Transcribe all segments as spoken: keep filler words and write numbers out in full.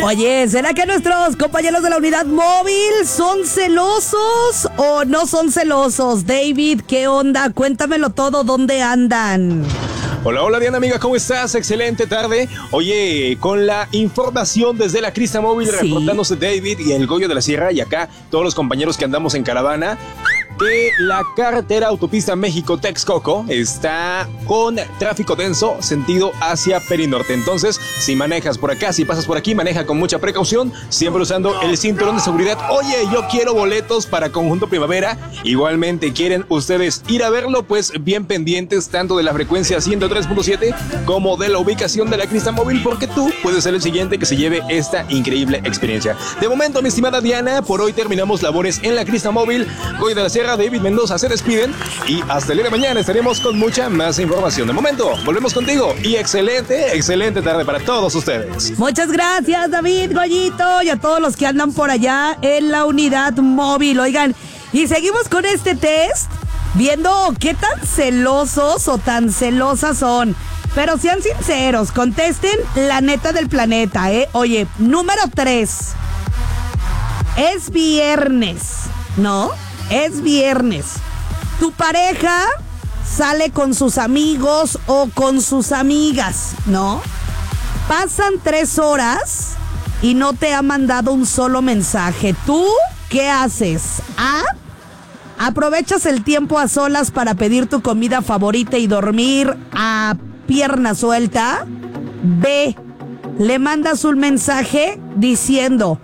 Oye, ¿será que nuestros compañeros de la unidad móvil son celosos o no son celosos? David, ¿qué onda? Cuéntamelo todo, ¿dónde andan? Hola, hola Diana, amiga, ¿cómo estás? Excelente tarde. Oye, con la información desde la Crista Móvil, sí, reportándose David y el Goyo de la Sierra, y acá todos los compañeros que andamos en caravana, que la carretera autopista México-Texcoco está con tráfico denso, sentido hacia Perinorte. Entonces, si manejas por acá, si pasas por aquí, maneja con mucha precaución, siempre usando el cinturón de seguridad. Oye, yo quiero boletos para Conjunto Primavera. Igualmente, ¿quieren ustedes ir a verlo? Pues bien pendientes tanto de la frecuencia ciento tres punto siete como de la ubicación de la Crista Móvil, porque tú puedes ser el siguiente que se lleve esta increíble experiencia. De momento, mi estimada Diana, por hoy terminamos labores en la Crista Móvil. Goyo de la Sierra, David Mendoza se despiden y hasta el día de mañana estaremos con mucha más información. De momento, volvemos contigo y excelente, excelente tarde para todos ustedes. Muchas gracias, David, Goyito, y a todos los que andan por allá en la unidad móvil. Oigan, y seguimos con este test, viendo qué tan celosos o tan celosas son. Pero sean sinceros, contesten la neta del planeta, ¿eh? Oye, número tres. Es viernes, ¿no? Es viernes. Tu pareja sale con sus amigos o con sus amigas, ¿no? Pasan tres horas y no te ha mandado un solo mensaje. ¿Tú qué haces? A. Aprovechas el tiempo a solas para pedir tu comida favorita y dormir a pierna suelta. B. Le mandas un mensaje diciendo: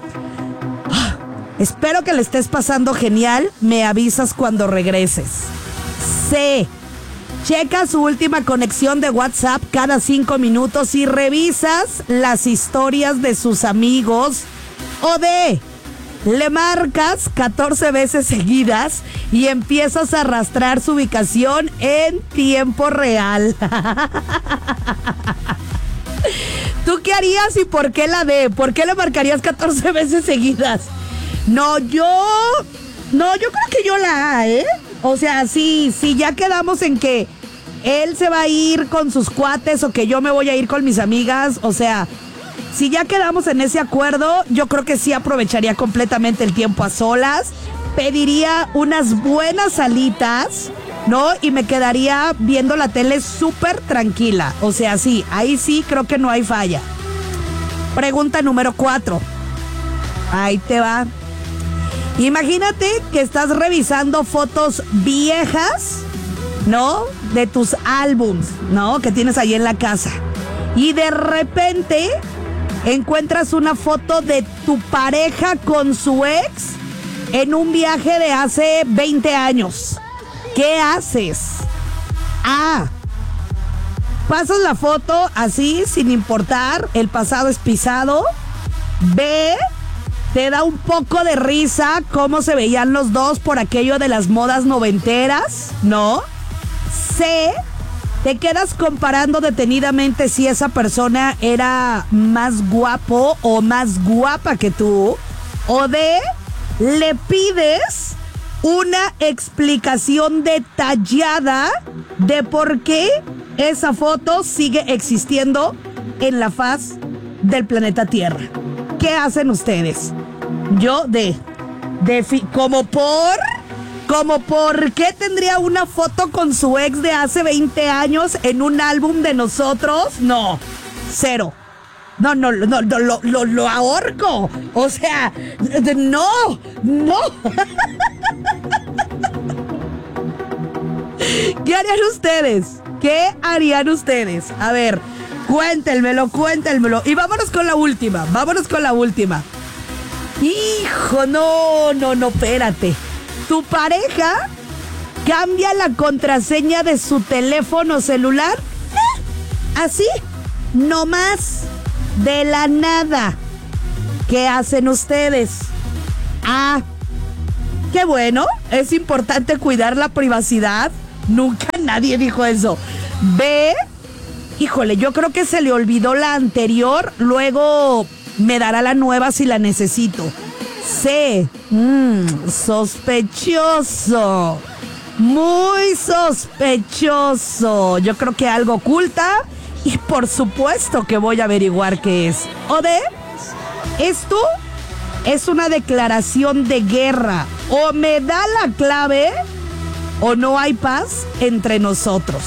espero que le estés pasando genial, me avisas cuando regreses. C. Checa su última conexión de WhatsApp cada cinco minutos y revisas las historias de sus amigos. O D. Le marcas catorce veces seguidas y empiezas a arrastrar su ubicación en tiempo real. ¿Tú qué harías y por qué la D? ¿Por qué le marcarías catorce veces seguidas? No, yo... No, yo creo que yo la A, ¿eh? O sea, sí, sí, ya quedamos en que él se va a ir con sus cuates o que yo me voy a ir con mis amigas. O sea, si ya quedamos en ese acuerdo, yo creo que sí aprovecharía completamente el tiempo a solas. Pediría unas buenas alitas, ¿no? Y me quedaría viendo la tele súper tranquila. O sea, sí, ahí sí creo que no hay falla. Pregunta número cuatro. Ahí te va. Imagínate que estás revisando fotos viejas, ¿no? De tus álbums, ¿no? Que tienes ahí en la casa. Y de repente encuentras una foto de tu pareja con su ex en un viaje de hace veinte años. ¿Qué haces? A. Pasas la foto así, sin importar, el pasado es pisado. B. Te da un poco de risa cómo se veían los dos por aquello de las modas noventeras, ¿no? C. Te quedas comparando detenidamente si esa persona era más guapo o más guapa que tú. O D. Le pides una explicación detallada de por qué esa foto sigue existiendo en la faz del planeta Tierra. ¿Qué hacen ustedes? Yo de, de fi, como por, como por qué tendría una foto con su ex de hace veinte años en un álbum de nosotros. No, cero. No, no, no, no lo, lo, lo ahorco. O sea, no, no. ¿Qué harían ustedes? ¿Qué harían ustedes? A ver, cuéntenmelo, cuéntenmelo. Y vámonos con la última, vámonos con la última. Hijo, no, no, no, espérate. Tu pareja cambia la contraseña de su teléfono celular. ¿Eh? Así, nomás, de la nada. ¿Qué hacen ustedes? A. Qué bueno, es importante cuidar la privacidad. Nunca nadie dijo eso. B. Híjole, yo creo que se le olvidó la anterior, luego me dará la nueva si la necesito. C. Mmm, sospechoso. Muy sospechoso. Yo creo que algo oculta y por supuesto que voy a averiguar qué es. O D. esto es una declaración de guerra. O me da la clave o no hay paz entre nosotros.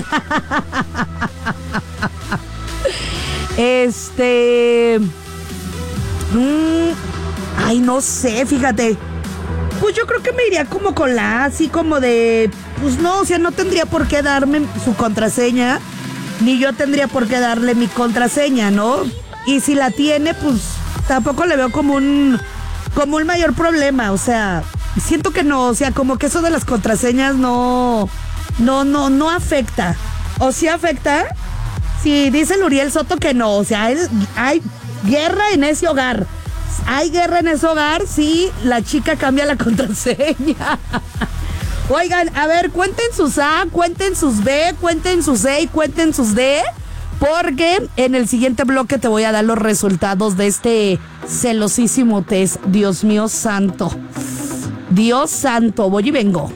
Este... Mmm, ay, no sé, fíjate. Pues yo creo que me iría como con la A, así como de... Pues no, o sea, no tendría por qué darme su contraseña, ni yo tendría por qué darle mi contraseña, ¿no? Y si la tiene, pues tampoco le veo como un... como un mayor problema, o sea... Siento que no, o sea, como que eso de las contraseñas no... No, no, no afecta. ¿O sí afecta? Sí, dice el Uriel Soto que no, o sea, hay, hay guerra en ese hogar. Hay guerra en ese hogar si la chica cambia la contraseña. Oigan, a ver, cuenten sus A, cuenten sus B, cuenten sus C y cuenten sus D, porque en el siguiente bloque te voy a dar los resultados de este celosísimo test. Dios mío santo. Dios santo, voy y vengo.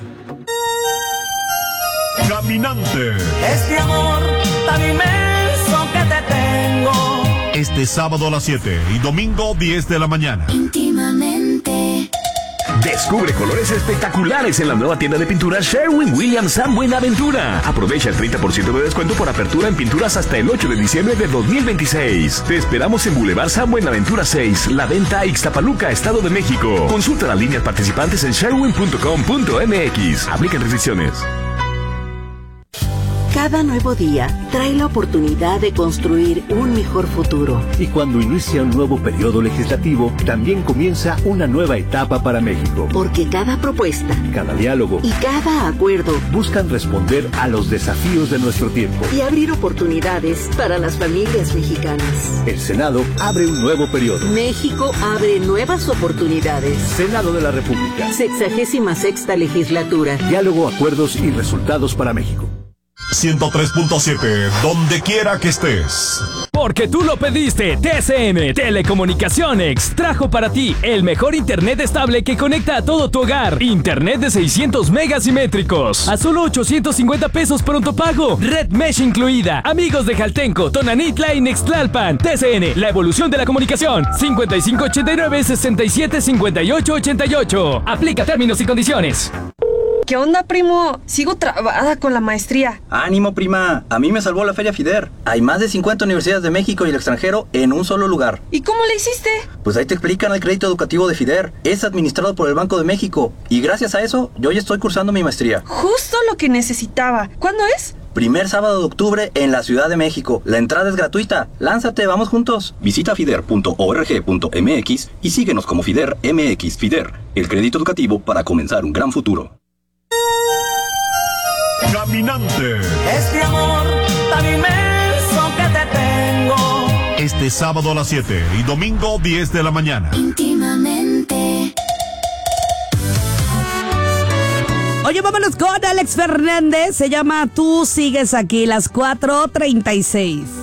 Caminante. Este amor tan inmenso que te tengo. Este sábado a las siete y domingo diez de la mañana. Íntimamente. Descubre colores espectaculares en la nueva tienda de pinturas Sherwin-Williams San Buenaventura. Aprovecha el treinta por ciento de descuento por apertura en pinturas hasta el ocho de diciembre de dos mil veintiséis. Te esperamos en Boulevard San Buenaventura seis, La Venta, Ixtapaluca, Estado de México. Consulta las líneas participantes en sherwin punto com punto m x. Aplican restricciones. Cada nuevo día trae la oportunidad de construir un mejor futuro. Y cuando inicia un nuevo periodo legislativo, también comienza una nueva etapa para México. Porque cada propuesta, cada diálogo y cada acuerdo buscan responder a los desafíos de nuestro tiempo y abrir oportunidades para las familias mexicanas. El Senado abre un nuevo periodo. México abre nuevas oportunidades. Senado de la República. Sexagésima sexta legislatura. Diálogo, acuerdos y resultados para México. ciento tres punto siete, donde quiera que estés. Porque tú lo pediste, T C M Telecomunicaciones trajo para ti el mejor internet estable que conecta a todo tu hogar. Internet de seiscientos megas simétricos a solo ochocientos cincuenta pesos pronto pago. Red Mesh incluida. Amigos de Jaltenco, Tonanitla y Nextlalpan. T C N, la evolución de la comunicación. cincuenta y cinco ochenta y nueve, sesenta y siete cincuenta y ocho ochenta y ocho. Aplica términos y condiciones. ¿Qué onda, primo? Sigo trabada con la maestría. Ánimo, prima. A mí me salvó la Feria FIDER. Hay más de cincuenta universidades de México y el extranjero en un solo lugar. ¿Y cómo le hiciste? Pues ahí te explican el crédito educativo de FIDER. Es administrado por el Banco de México. Y gracias a eso, yo ya estoy cursando mi maestría. Justo lo que necesitaba. ¿Cuándo es? Primer sábado de octubre en la Ciudad de México. La entrada es gratuita. Lánzate, vamos juntos. Visita fider punto org punto m x y síguenos como FIDER M X. FIDER, el crédito educativo para comenzar un gran futuro. Caminante. Este amor tan inmenso que te tengo. Este sábado a las siete y domingo diez de la mañana. Íntimamente. Oye, vámonos con Alex Fernández. Se llama Tú Sigues Aquí, las cuatro treinta y seis.